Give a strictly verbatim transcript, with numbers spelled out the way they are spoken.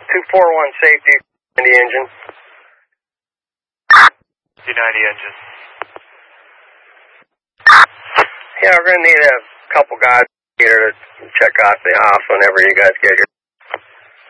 two four one safety, ninety engine. two ninety engine. Yeah, we're going to need a couple guys here to check out the house whenever you guys get here.